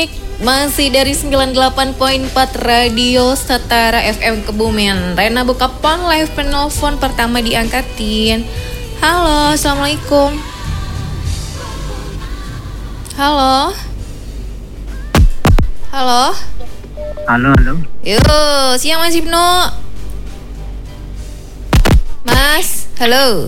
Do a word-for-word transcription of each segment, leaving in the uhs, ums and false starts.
Masih dari sembilan puluh delapan koma empat Radio Setara F M Kebumen. Rena buka pon live penelpon pertama diangkatin. Halo, assalamualaikum. Halo. Halo. Halo, halo. Yo, siang Mas Ibnu. Mas, halo.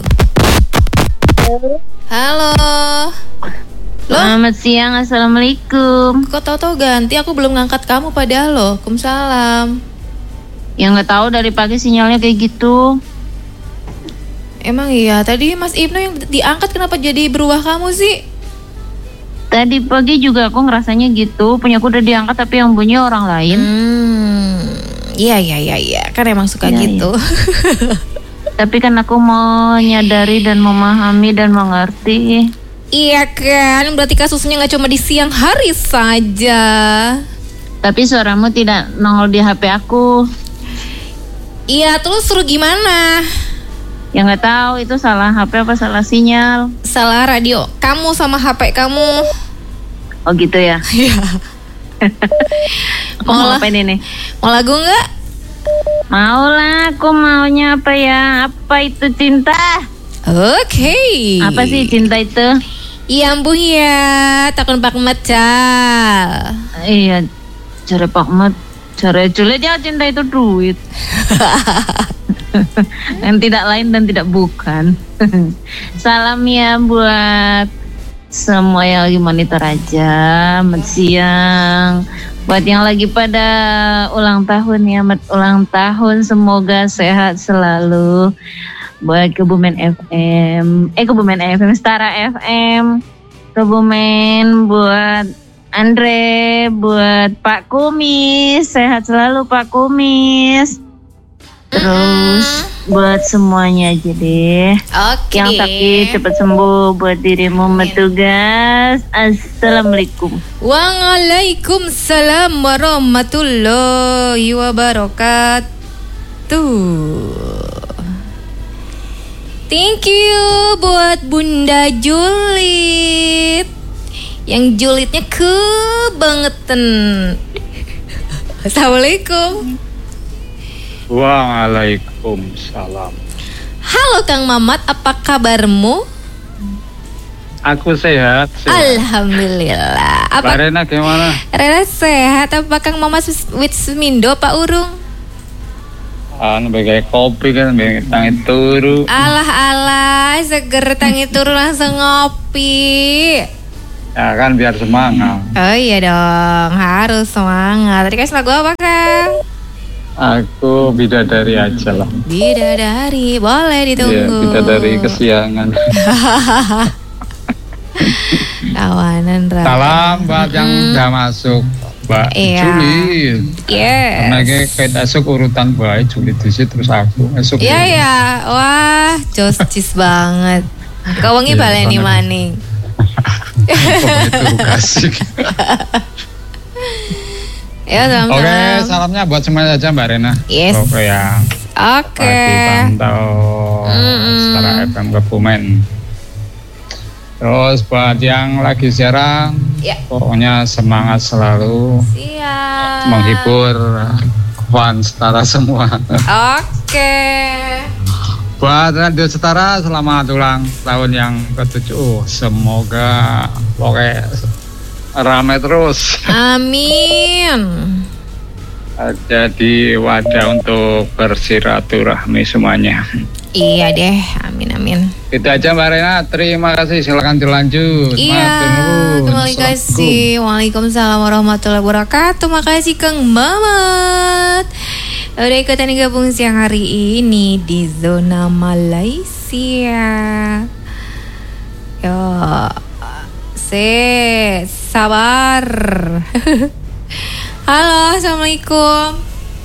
Halo. Loh? Selamat siang, assalamualaikum. Kok tahu-tahu ganti? Aku belum ngangkat kamu padahal loh. Waalaikumsalam. Ya nggak tahu dari pagi sinyalnya kayak gitu. Emang iya. Tadi Mas Ibnu yang diangkat kenapa jadi berubah kamu sih? Tadi pagi juga aku ngerasanya gitu. Punya aku udah diangkat tapi yang bunyi orang lain. Hmm. Iya iya iya iya. Kan emang suka ya, gitu. Ya. Tapi kan aku mau nyadari dan memahami dan mengerti. Iya kan, berarti kasusnya gak cuma di siang hari saja. Tapi suaramu tidak nongol di H P aku. Iya, terus suruh gimana? Ya gak tahu itu salah H P apa salah sinyal. Salah radio kamu sama H P kamu. Oh gitu ya? Iya. Aku mau ngapain ini? Mau lagu gak? Mau lah, aku maunya apa ya? Apa itu cinta? Oke. Okay. Apa sih cinta itu? Iya ambuh ya, takon Pak Macal. Iya, cara Pak Mat, cara culit ya cinta itu duit. Yang tidak lain dan tidak bukan. Salam ya buat semua yang lagi monitor aja, selamat siang. Buat yang lagi pada ulang tahun ya, ulang tahun semoga sehat selalu. Buat Kebumen F M, eh Kebumen F M, Setara F M, Kebumen, buat Andre, buat Pak Kumis, sehat selalu Pak Kumis. Terus buat semuanya aja deh. Oke. Yang sakit cepat sembuh, buat dirimu bertugas. Assalamualaikum. Waalaikumsalam warahmatullahi wabarakatuh. Thank you buat Bunda Julit. Yang julitnya kebangetan. Assalamualaikum. Waalaikumsalam. Halo Kang Mamat, apa kabarmu? Aku sehat, sehat. Alhamdulillah. Apa Pak Rena gimana? Rena sehat. Apa Kang Mamat with Semindo Pak Urung? Anu bagai kopi kan, bagai tangi turu. Alah alah, seger tangi turu langsung ngopi. Ya kan biar semangat. Oh iya dong, harus semangat. Tadi kasih lagu apa Kang? Aku bidadari aja lah. Bidadari, boleh ditunggu. Iya, bidadari kesiangan. Kawanan Ra. Salam buat yang Hmm. udah masuk, Mbak Iya. Julit. Yes. Karena kayak kayak esok urutan baik Julit disit terus aku esok. Iya ya, wah, joscis banget. Kau wangi Iya, baleni banget. maning. Pokoknya itu kasih. Ya, salam Oke, salam. salamnya buat semuanya aja Mbak Rena. Yes. Oke yang Oke. lagi pantau Mm-mm. Setara F M Kebumen. Terus buat yang lagi siaran, Ya. pokoknya semangat selalu, Siap. menghibur fans Setara semua. Oke. Buat Radio Setara, selamat ulang tahun yang ketujuh. Semoga pokoknya ramai terus. Amin. Jadi wadah untuk bersiraturahmi semuanya. Iya deh, amin amin. Itu aja Mbak Rena, terima kasih, silakan dilanjut. Iya, terima kasih. Waalaikumsalam warahmatullahi wabarakatuh. Makasih Kang Mamat. Udah ikutan gabung siang hari ini di zona Malaysia. Yo, se sabar. Halo, assalamualaikum.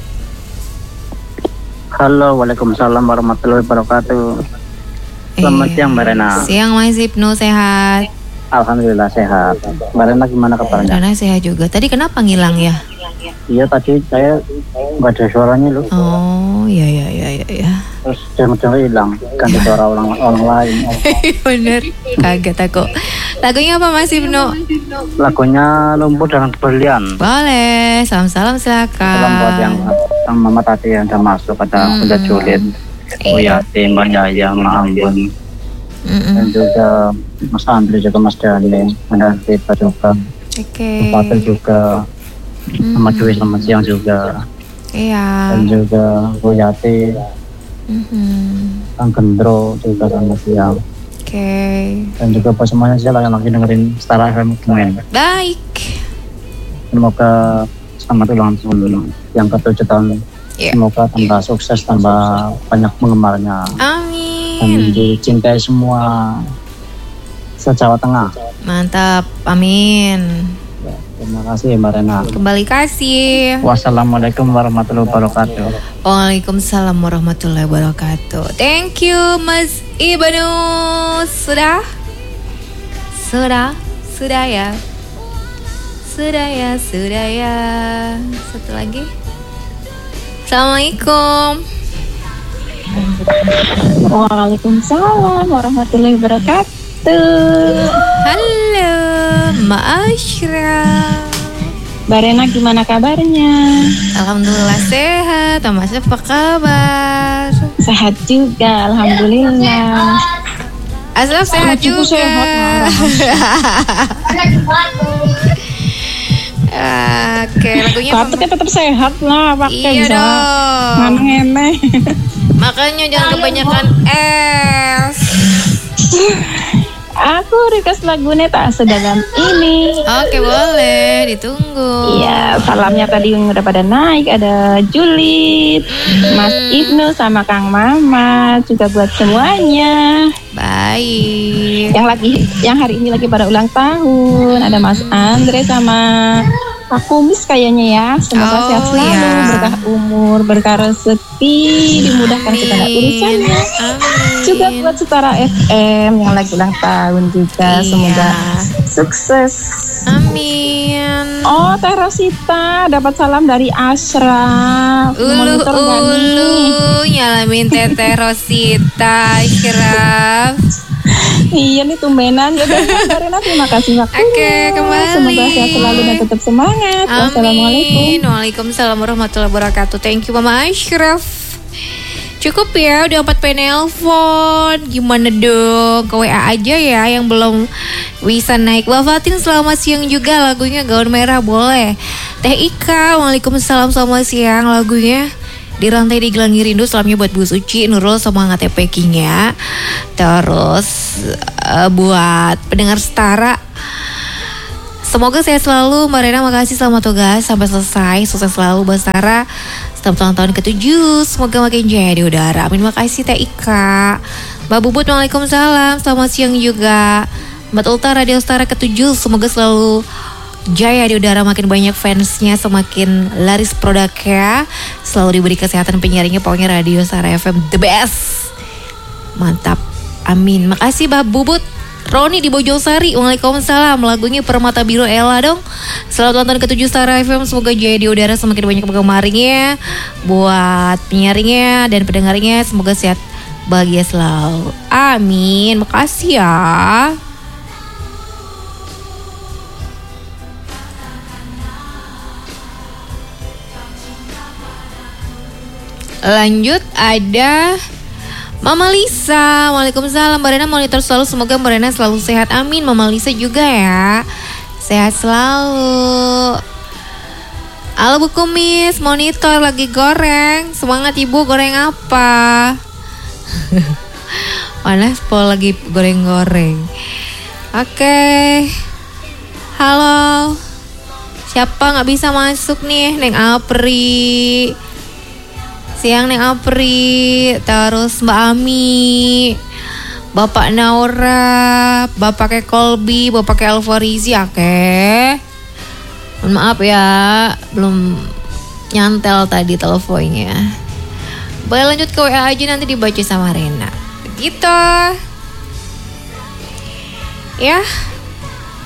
Halo, waalaikumsalam warahmatullahi wabarakatuh. Selamat Iya. siang Mbak Rena. Siang Mas Ibnu, sehat. Alhamdulillah sehat. Mbak Rena gimana kabarnya? Rena sehat juga. Tadi kenapa ngilang ya? Iya tadi saya nggak ada suaranya loh. Oh, iya iya iya iya. Ya. terus dengar-dengar hilang, ganti suara orang orang lain. Bener, kaget aku. Lagunya apa Mas Ibnu? Lagunya Lumpuh dengan Keberlian. Boleh, salam-salam silakan. Salam buat yang yang mama tadi yang udah masuk, ada Hmm. Bunda Julid, Bu Yati, Mbak Yaya, Mbak Ambon, Mm-mm. dan juga Mas Andri, juga Mas Dani, ada Tita juga, Oke. Fatil juga, sama Dwi selamat siang juga, Iya. dan juga Bu Yati, Mhm. Kang Gendro juga selamat siang, Oke. dan juga buat semuanya sih yang lagi dengerin Star F M Kebumen. Baik. Semoga selamat ulang tahun yang ketujuh tahun. Iya. Semoga tambah sukses, tambah banyak penggemarnya. Dan Amin. dicintai semua se-Jawa Tengah. Mantap. Amin. Ya, terima kasih Mbak Rena. Kembali kasih. Wassalamualaikum warahmatullahi wabarakatuh. Waalaikumsalam warahmatullahi wabarakatuh. Thank you Mas Ibnu. Sudah? Sudah? Sudah ya? Sudah ya, sudah ya. Satu lagi. Assalamualaikum. Waalaikumsalam warahmatullahi wabarakatuh. Halo, Mbak Ashra. Mbak Rena gimana kabarnya? Alhamdulillah sehat. Mas apa kabar? Sehat juga, alhamdulillah. Asal sehat Cukup juga. sehat, Oke, lagunya apa? Patutnya tetap sehat lah, pakai Iya bisa. dong. Ngene. Makanya jangan kebanyakan es. Aku request lagunya tak sedalam ini. Oke, boleh, ditunggu. Iya, salamnya tadi udah pada naik. Ada Julid, Mas Ibnu sama Kang Mama, juga buat semuanya. Baik. Yang lagi, yang hari ini lagi pada ulang tahun. Ada Mas Andre sama Pak Kumis kayaknya ya. Semoga Oh, sehat selalu, ya. berkah umur, berkah rezeki, dimudahkan segala urusannya. Amin. Juga buat Setara F M yang lagi ulang tahun juga. Iya. Semoga sukses. Amin. Oh, Teh Rosita dapat salam dari Ashraf. Ulu Monitor gak nih? ulu nyalamin Teteh Rosita Ashraf. Iya nih tumbenan ya. Karena terima kasih waktunya. Oke, kembali. Semoga sehat selalu dan tetap semangat. Wassalamualaikum. Amin. Waalaikumsalam warahmatullahi wabarakatuh. Thank you Mama Ashraf. Cukup ya, udah empat penelpon. Gimana dong? Ke W A aja ya yang belum bisa naik. Wafatin selamat siang juga, lagunya Gaun Merah boleh. Teh Ika, waalaikumsalam selamat siang, lagunya Di Rantai Digelangi Rindu. Salamnya buat Bu Suci, Nurul sama Ngate Pekingnya. Terus uh, buat pendengar Setara, semoga sehat selalu. Mbak Rena makasih, selamat tugas sampai selesai. Sukses selalu Mbak Setara. Selamat ulang tahun ketujuh, semoga makin jaya di udara. Amin, makasih Teh Ika. Mbak Bubut, waalaikumsalam, selamat siang juga. Mbak Ulta, Radio Setara ketujuh, semoga selalu jaya di udara, makin banyak fansnya, semakin laris produknya, selalu diberi kesehatan penyiarannya, pokoknya Radio Setara F M the best. Mantap, amin. Makasih Mbak Bubut. Roni di Bojosari, waalaikumsalam, lagunya Permata Biru Ella dong. Selamat ulang tahun ketujuh Setara F M, semoga jaya di udara, semakin banyak penggemarnya, buat penyiarnya dan pendengarnya, semoga sehat bahagia selalu. Amin, makasih ya. Lanjut ada Mama Lisa, waalaikumsalam. Mbak Rena monitor selalu, semoga Mbak Rena selalu sehat. Amin. Mama Lisa juga ya, sehat selalu. Halo Bu Kumis, monitor lagi goreng. Semangat Ibu, goreng apa? Panas po lagi goreng-goreng. Oke. Halo. Siapa nggak bisa masuk nih? Neng Apri. Siang Neng Apri, terus Mbak Ami, Bapak Naura, Bapak Kolbi, Bapak Alfarizi, oke. Mohon maaf ya, belum nyantel tadi teleponnya. Boleh lanjut ke W A aja, nanti dibaca sama Rena. Begitu. Ya.